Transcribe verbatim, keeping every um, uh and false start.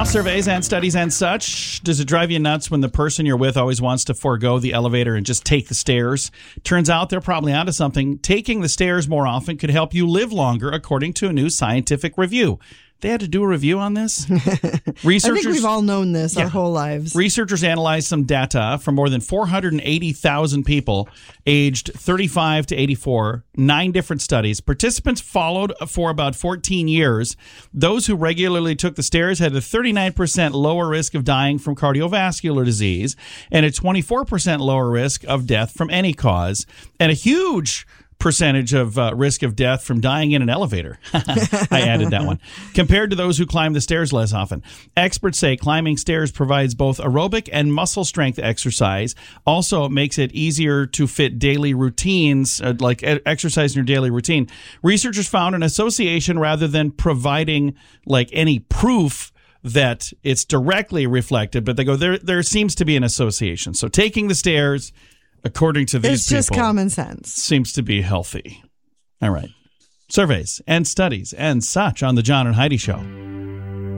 surveys and studies and such. Does it drive you nuts when the person you're with always wants to forego the elevator and just take the stairs? Turns out they're probably onto something. Taking the stairs more often could help you live longer, according to a new scientific review. They had to do a review on this? Researchers, I think we've all known this yeah. our whole lives. Researchers analyzed some data from more than four hundred eighty thousand people aged thirty-five to eighty-four, nine different studies. Participants followed for about fourteen years. Those who regularly took the stairs had a thirty-nine percent lower risk of dying from cardiovascular disease and a twenty-four percent lower risk of death from any cause, and a huge percentage of uh, risk of death from dying in an elevator. I added that one. Compared to those who climb the stairs less often. Experts say climbing stairs provides both aerobic and muscle strength exercise. Also, it makes it easier to fit daily routines, uh, like exercise in your daily routine. Researchers found an association rather than providing like any proof that it's directly reflected, but they go, there, there seems to be an association. So taking the stairs, according to these it's just people, common sense. Seems to be healthy. All right. Surveys and studies and such on the John and Heidi Show.